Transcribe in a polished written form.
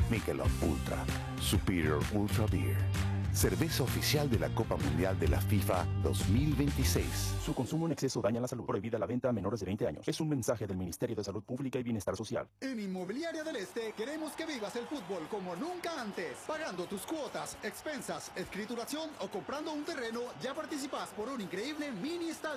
Michelob Ultra, Superior Ultra Beer. Cerveza oficial de la Copa Mundial de la FIFA 2026. Su consumo en exceso daña la salud. Prohibida la venta a menores de 20 años. Es un mensaje del Ministerio de Salud Pública y Bienestar Social. En Inmobiliaria del Este queremos que vivas el fútbol como nunca antes. Pagando tus cuotas, expensas, escrituración o comprando un terreno, ya participas por un increíble mini estadio